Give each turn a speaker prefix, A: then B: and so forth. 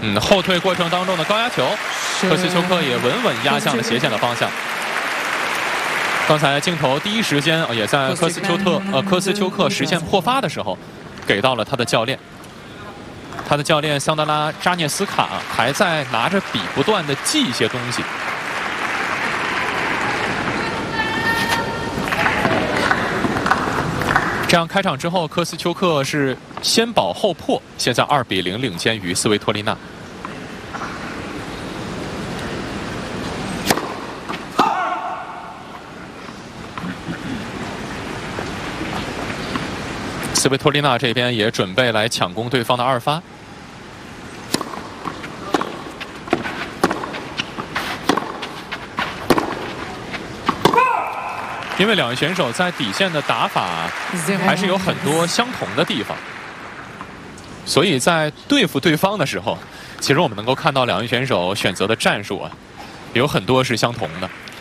A: 后退过程当中的高压球，科斯丘克也稳稳压向了斜线的方向。刚才镜头第一时间也在科斯丘克实现破发的时候，给到了他的教练。他的教练桑德拉扎涅斯卡还在拿着笔不断的记一些东西。这样开场之后，科斯丘克是先保后破，现在2比0领先于斯维托利娜。斯维托利娜这边也准备来抢攻对方的2发。因为两位选手在底线的打法还是有很多相同的地方，所以在对付对方的时候，其实我们能够看到两位选手选择的战术有很多是相同的。